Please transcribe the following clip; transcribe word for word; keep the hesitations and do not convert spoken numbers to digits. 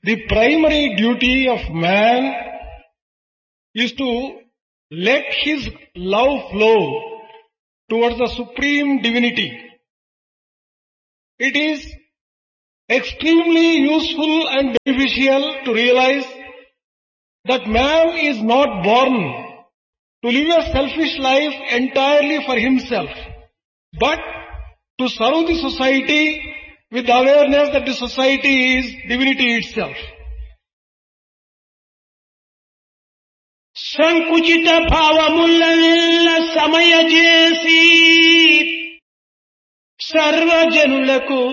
The primary duty of man is to let his love flow towards the supreme divinity. It is extremely useful and beneficial to realize that man is not born to live a selfish life entirely for himself, but to serve the society with the awareness that the society is divinity itself. సంకుచిత భావములనెల్ల సమయజేసి సర్వజనులకు